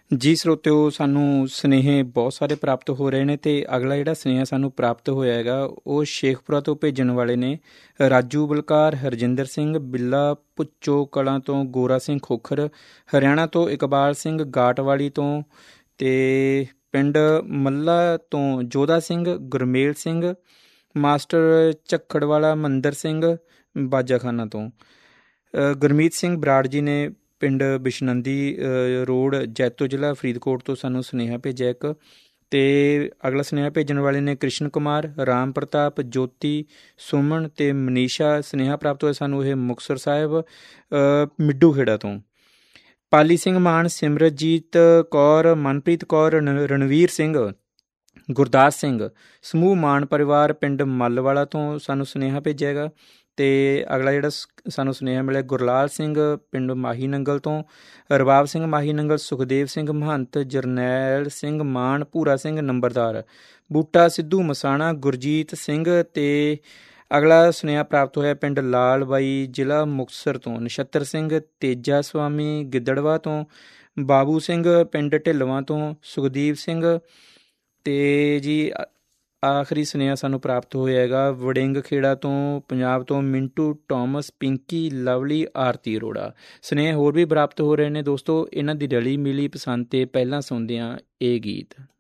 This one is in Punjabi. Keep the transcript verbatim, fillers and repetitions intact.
ਜੀ ਸਰੋਤਿਓ, ਸਾਨੂੰ ਸੁਨੇਹੇ ਬਹੁਤ ਸਾਰੇ ਪ੍ਰਾਪਤ ਹੋ ਰਹੇ ਨੇ ਅਤੇ ਅਗਲਾ ਜਿਹੜਾ ਸੁਨੇਹਾ ਸਾਨੂੰ ਪ੍ਰਾਪਤ ਹੋਇਆ ਹੈਗਾ ਉਹ ਸ਼ੇਖਪੁਰਾ ਤੋਂ ਭੇਜਣ ਵਾਲੇ ਨੇ ਰਾਜੂ ਬਲਕਾਰ, ਹਰਜਿੰਦਰ ਸਿੰਘ ਬਿੱਲਾ ਭੁੱਚੋ ਕਲਾਂ ਤੋਂ, ਗੋਰਾ ਸਿੰਘ ਖੋਖਰ ਹਰਿਆਣਾ ਤੋਂ, ਇਕਬਾਲ ਸਿੰਘ ਗਾਟਵਾਲੀ ਤੋਂ ਅਤੇ ਪਿੰਡ ਮੱਲਾ ਤੋਂ ਜੋਧਾ ਸਿੰਘ, ਗੁਰਮੇਲ ਸਿੰਘ, ਮਾਸਟਰ ਝੱਖੜਵਾਲਾ, ਮੰਦਰ ਸਿੰਘ ਬਾਜਾਖਾਨਾ ਤੋਂ, ਗੁਰਮੀਤ ਸਿੰਘ ਬਰਾੜ ਜੀ ਨੇ ਪਿੰਡ ਬਿਸ਼ਨੰਦੀ ਰੋਡ, ਜੈਤੋ, ਜ਼ਿਲ੍ਹਾ ਫਰੀਦਕੋਟ ਤੋਂ ਸਾਨੂੰ ਸੁਨੇਹਾ ਭੇਜਿਆ ਇੱਕ। ਅਤੇ ਅਗਲਾ ਸੁਨੇਹਾ ਭੇਜਣ ਵਾਲੇ ਨੇ ਕ੍ਰਿਸ਼ਨ ਕੁਮਾਰ, ਰਾਮ ਪ੍ਰਤਾਪ, ਜੋਤੀ, ਸੁਮਨ ਅਤੇ ਮਨੀਸ਼ਾ। ਸੁਨੇਹਾ ਪ੍ਰਾਪਤ ਹੋਇਆ ਸਾਨੂੰ ਇਹ ਮੁਕਤਸਰ ਸਾਹਿਬ ਮਿੱਡੂ ਖੇੜਾ ਤੋਂ। ਪਾਲੀ ਸਿੰਘ ਮਾਨ, ਸਿਮਰਜੀਤ ਕੌਰ, ਮਨਪ੍ਰੀਤ ਕੌਰ, ਰਣ ਰਣਵੀਰ ਸਿੰਘ, ਗੁਰਦਾਸ ਸਿੰਘ, ਸਮੂਹ ਮਾਨ ਪਰਿਵਾਰ ਪਿੰਡ ਮੱਲਵਾਲਾ ਤੋਂ ਸਾਨੂੰ ਸੁਨੇਹਾ ਭੇਜਿਆ ਹੈਗਾ। ਅਤੇ ਅਗਲਾ ਜਿਹੜਾ ਸਾਨੂੰ ਸੁਨੇਹਾ ਮਿਲਿਆ ਗੁਰਲਾਲ ਸਿੰਘ ਪਿੰਡ ਮਾਹੀ ਨੰਗਲ ਤੋਂ, ਰਬਾਬ ਸਿੰਘ ਮਾਹੀ ਨੰਗਲ, ਸੁਖਦੇਵ ਸਿੰਘ ਮਹੰਤ, ਜਰਨੈਲ ਸਿੰਘ ਮਾਨ, ਭੂਰਾ ਸਿੰਘ ਨੰਬਰਦਾਰ, ਬੂਟਾ ਸਿੱਧੂ ਮਸਾਣਾ, ਗੁਰਜੀਤ ਸਿੰਘ। ਅਤੇ ਅਗਲਾ ਸੁਨੇਹਾ ਪ੍ਰਾਪਤ ਹੋਇਆ ਪਿੰਡ ਲਾਲ ਬਾਈ, ਜ਼ਿਲ੍ਹਾ ਮੁਕਤਸਰ ਤੋਂ, ਨਛੱਤਰ ਸਿੰਘ, ਤੇਜਾ ਸੁਆਮੀ ਗਿੱਦੜਵਾ ਤੋਂ, ਬਾਬੂ ਸਿੰਘ ਪਿੰਡ ਢਿੱਲਵਾਂ ਤੋਂ, ਸੁਖਦੀਪ ਸਿੰਘ। ਅਤੇ ਜੀ ਆਖਰੀ ਸੁਨੇਹਾ ਸਾਨੂੰ ਪ੍ਰਾਪਤ ਹੋਇਆ ਹੈਗਾ ਵੜਿੰਗ ਖੇੜਾ ਤੋਂ, ਪੰਜਾਬ ਤੋਂ, ਮਿੰਟੂ ਟੋਮਸ, ਪਿੰਕੀ, ਲਵਲੀ, ਆਰਤੀ ਅਰੋੜਾ। ਸੁਨੇਹੇ ਹੋਰ ਵੀ ਪ੍ਰਾਪਤ ਹੋ ਰਹੇ ਨੇ ਦੋਸਤੋ। ਇਹਨਾਂ ਦੀ ਰਲੀ ਮਿਲੀ ਪਸੰਦ 'ਤੇ ਪਹਿਲਾਂ ਸੁਣਦੇ ਹਾਂ ਇਹ ਗੀਤ।